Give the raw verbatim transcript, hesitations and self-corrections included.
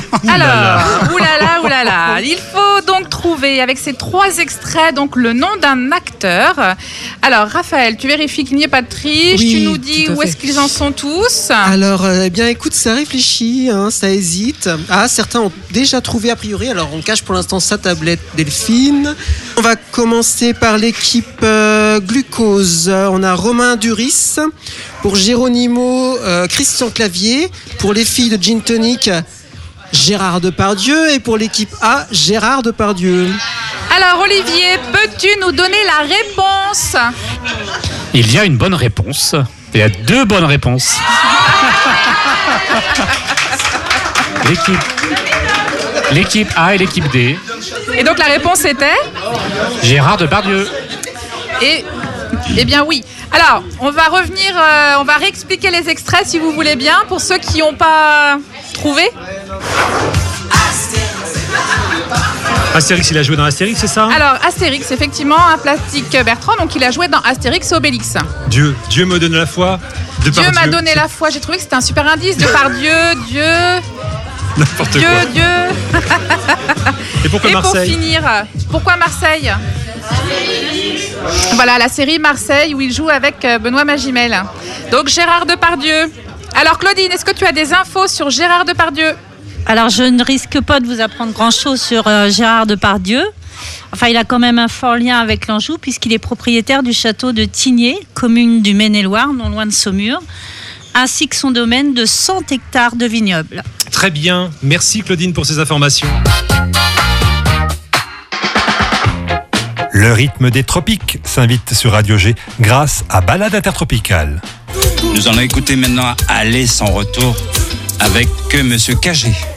Alors, oulala, oulala. Il faut donc trouver avec ces trois extraits donc le nom d'un acteur. Alors, Raphaël, tu vérifies qu'il n'y ait pas de triche. Oui, tu nous dis où fait. est-ce qu'ils en sont tous. Alors, euh, eh bien, écoute, ça réfléchit, hein, ça hésite. Ah, certains ont déjà trouvé a priori. Alors, on cache pour l'instant sa tablette Delphine. On va commencer par l'équipe euh, Glucose. On a Romain Duris. Pour Géronimo, euh, Christian Clavier. Pour les filles de Gin Tonic, Gérard Depardieu. Et pour l'équipe A, Gérard Depardieu. Alors, Olivier, peux-tu nous donner la réponse ? Il y a une bonne réponse. Il y a deux bonnes réponses. L'équipe, l'équipe A et l'équipe D. Et donc, la réponse était ? Gérard Depardieu. Et, eh bien, oui. Alors, on va revenir, euh, on va réexpliquer les extraits si vous voulez bien, pour ceux qui n'ont pas trouvé. Astérix, il a joué dans Astérix, c'est ça ? Alors, Astérix, effectivement, un plastique Bertrand, donc il a joué dans Astérix et Obélix. Dieu, Dieu me donne la foi. Dieu Depardieu. m'a donné la foi, j'ai trouvé que c'était un super indice. Depardieu, Dieu, N'importe Dieu, quoi. Dieu. Et pourquoi Et pour Marseille ? finir, pourquoi Marseille ? Voilà, la série Marseille où il joue avec Benoît Magimel. Donc Gérard Depardieu. Alors Claudine, est-ce que tu as des infos sur Gérard Depardieu ? Alors, je ne risque pas de vous apprendre grand-chose sur euh, Gérard Depardieu. Enfin, il a quand même un fort lien avec l'Anjou, puisqu'il est propriétaire du château de Tigné, commune du Maine-et-Loire, non loin de Saumur, ainsi que son domaine de cent hectares de vignobles. Très bien. Merci Claudine pour ces informations. Le rythme des tropiques s'invite sur Radio G grâce à Balade Intertropicale. Nous allons écouter maintenant Aller sans retour avec Monsieur Cagé.